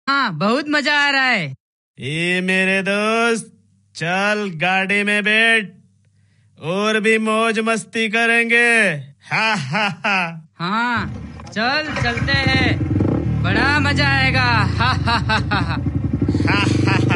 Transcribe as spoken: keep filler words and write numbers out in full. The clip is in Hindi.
हाँ, बहुत मजा आ रहा है। ए मेरे दोस्त, चल गाड़ी में बैठ, और भी मौज मस्ती करेंगे। हा हा हा। हाँ, चल चलते हैं, बड़ा मजा आएगा। हा हा हा हा। हा हा